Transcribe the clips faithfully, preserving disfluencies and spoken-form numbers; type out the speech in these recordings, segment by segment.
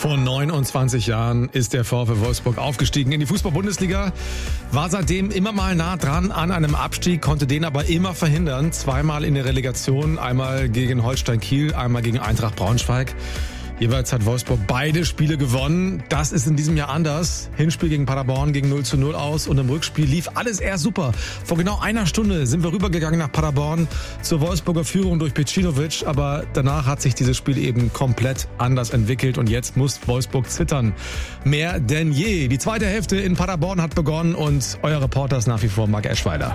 Vor neunundzwanzig Jahren ist der VfL Wolfsburg aufgestiegen in die Fußball-Bundesliga, war seitdem immer mal nah dran an einem Abstieg, konnte den aber immer verhindern. Zweimal in der Relegation, einmal gegen Holstein Kiel, einmal gegen Eintracht Braunschweig. Jeweils hat Wolfsburg beide Spiele gewonnen. Das ist in diesem Jahr anders. Hinspiel gegen Paderborn ging null zu null aus und im Rückspiel lief alles eher super. Vor genau einer Stunde sind wir rübergegangen nach Paderborn zur Wolfsburger Führung durch Pecinovic. Aber danach hat sich dieses Spiel eben komplett anders entwickelt und jetzt muss Wolfsburg zittern. Mehr denn je. Die zweite Hälfte in Paderborn hat begonnen und euer Reporter ist nach wie vor Marc Eschweiler.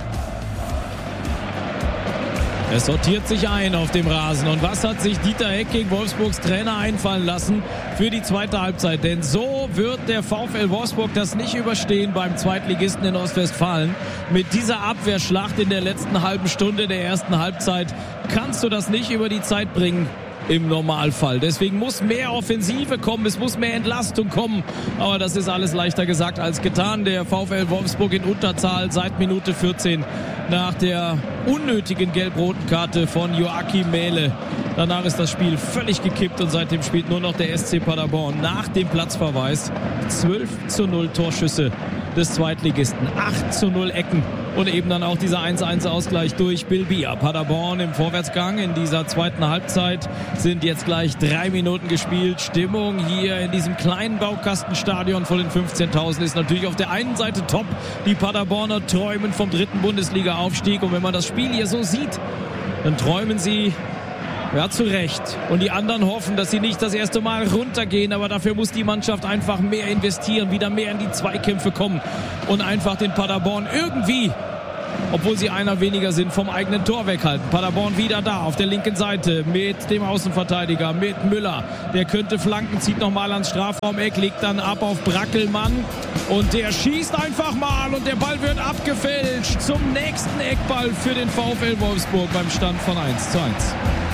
Es sortiert sich ein auf dem Rasen. Und was hat sich Dieter Hecking, Wolfsburgs Trainer, einfallen lassen für die zweite Halbzeit? Denn so wird der VfL Wolfsburg das nicht überstehen beim Zweitligisten in Ostwestfalen. Mit dieser Abwehrschlacht in der letzten halben Stunde der ersten Halbzeit kannst du das nicht über die Zeit bringen. Im Normalfall. Deswegen muss mehr Offensive kommen, es muss mehr Entlastung kommen. Aber das ist alles leichter gesagt als getan. Der VfL Wolfsburg in Unterzahl seit Minute vierzehn nach der unnötigen gelb-roten Karte von Joachim Mähle. Danach ist das Spiel völlig gekippt und seitdem spielt nur noch der S C Paderborn nach dem Platzverweis. zwölf zu null Torschüsse des Zweitligisten, acht zu null Ecken und eben dann auch dieser eins zu eins Ausgleich durch Bilbia. Paderborn im Vorwärtsgang in dieser zweiten Halbzeit, sind jetzt gleich drei Minuten gespielt. Stimmung hier in diesem kleinen Baukastenstadion von den fünfzehntausend ist natürlich auf der einen Seite top. Die Paderborner träumen vom dritten Bundesliga-Aufstieg und wenn man das Spiel hier so sieht, dann träumen sie ja, zu Recht. Und die anderen hoffen, dass sie nicht das erste Mal runtergehen, aber dafür muss die Mannschaft einfach mehr investieren, wieder mehr in die Zweikämpfe kommen und einfach den Paderborn irgendwie, obwohl sie einer weniger sind, vom eigenen Tor weghalten. Paderborn wieder da auf der linken Seite mit dem Außenverteidiger, mit Müller. Der könnte flanken, zieht nochmal ans Strafraumeck, legt dann ab auf Brackelmann und der schießt einfach mal und der Ball wird abgefälscht zum nächsten Eckball für den VfL Wolfsburg beim Stand von eins zu eins.